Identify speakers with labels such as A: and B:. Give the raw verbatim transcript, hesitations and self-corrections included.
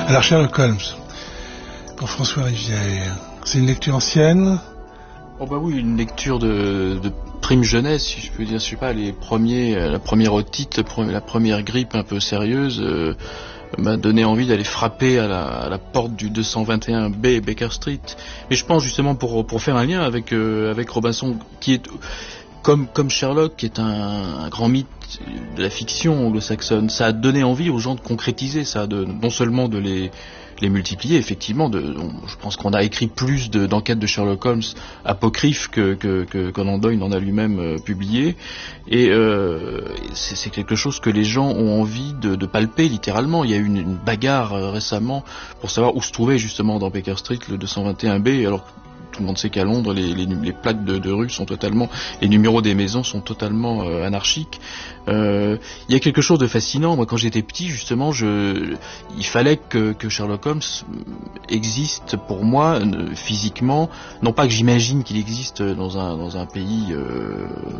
A: Alors Sherlock Holmes, pour François Rivière, c'est une lecture ancienne?
B: Oh bah oui, une lecture de, de prime jeunesse, si je peux dire, je sais pas, les premiers, la première otite, la première grippe un peu sérieuse euh, m'a donné envie d'aller frapper à la, à la porte du deux cent vingt et un B Baker Street. Mais je pense justement pour pour faire un lien avec euh, avec Robinson, qui est comme comme Sherlock, qui est un, un grand mythe de la fiction anglo-saxonne. Ça a donné envie aux gens de concrétiser ça, de non seulement de les les multiplier, effectivement. De, on, je pense qu'on a écrit plus de, d'enquêtes de Sherlock Holmes apocryphes que, que, que Conan Doyle en a lui-même euh, publié. Et euh, c'est, c'est quelque chose que les gens ont envie de, de palper littéralement. Il y a eu une, une bagarre euh, récemment pour savoir où se trouvait justement dans Baker Street le deux cent vingt et un B, alors tout le monde sait qu'à Londres, les, les, les plaques de, de rue sont totalement, les numéros des maisons sont totalement euh, anarchiques. Euh, il y a quelque chose de fascinant. Moi, quand j'étais petit, justement, je, il fallait que, que Sherlock Holmes existe pour moi euh, physiquement. Non pas que j'imagine qu'il existe dans un dans un pays. Euh,